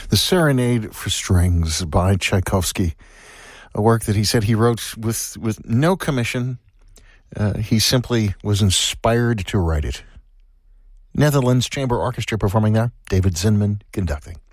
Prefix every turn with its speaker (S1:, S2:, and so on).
S1: The Serenade for Strings by Tchaikovsky, a work that he said he wrote with no commission. He simply was inspired to write it. Netherlands Chamber Orchestra performing there, David Zinman conducting.